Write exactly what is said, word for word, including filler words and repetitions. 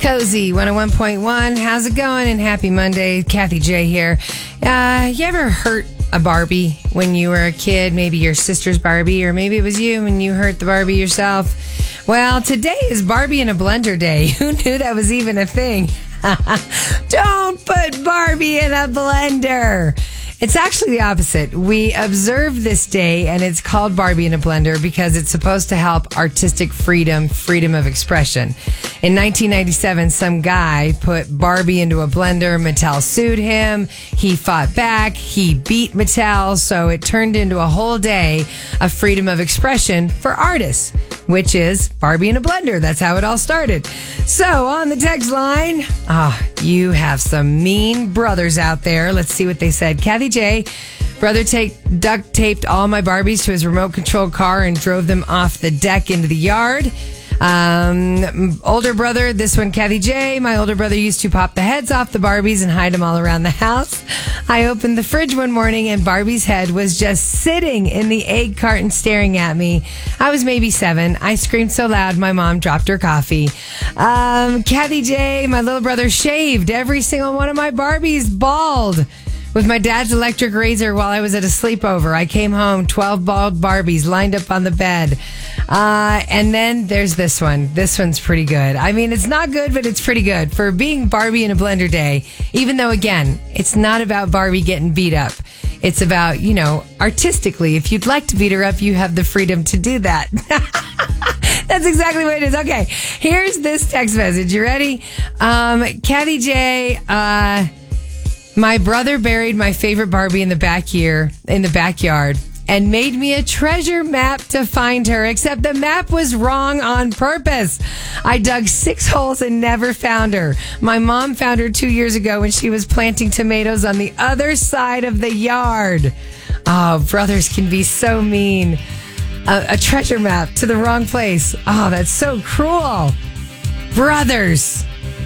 Cozy one oh one point one. How's it going? And happy Monday. Kathy J here. Uh, you ever hurt a Barbie when you were a kid? Maybe your sister's Barbie, or maybe it was you when you hurt the Barbie yourself. Well, today is Barbie in a blender day. Who knew that was even a thing? Don't put Barbie in a blender. It's actually the opposite. We observe this day, and it's called Barbie in a Blender because it's supposed to help artistic freedom, freedom of expression. In nineteen ninety-seven, some guy put Barbie into a blender. Mattel sued him. He fought back. He beat Mattel. So it turned into a whole day of freedom of expression for artists, which is Barbie in a Blender. That's how it all started. So on the text line, ah, oh, you have some mean brothers out there. Let's see what they said. Kathy J, brother take, duct taped all my Barbies to his remote control car and drove them off the deck into the yard. Um, older brother, this one, Kathy J. My older brother used to pop the heads off the Barbies and hide them all around the house. I opened the fridge one morning and Barbie's head was just sitting in the egg carton staring at me. I was maybe seven. I screamed so loud my mom dropped her coffee. Um, Kathy J, my little brother shaved every single one of my Barbies bald with my dad's electric razor while I was at a sleepover. I came home, twelve bald Barbies lined up on the bed. Uh, and then there's this one. This one's pretty good. I mean, it's not good, but it's pretty good for being Barbie in a Blender day. Even though, again, it's not about Barbie getting beat up. It's about, you know, artistically, if you'd like to beat her up, you have the freedom to do that. That's exactly what it is. Okay, here's this text message. You ready? Um, Kathy J, uh... my brother buried my favorite Barbie in the back year, in the backyard and made me a treasure map to find her, except the map was wrong on purpose. I dug six holes and never found her. My mom found her two years ago when she was planting tomatoes on the other side of the yard. Oh, brothers can be so mean. A, a treasure map to the wrong place. Oh, that's so cruel. Brothers.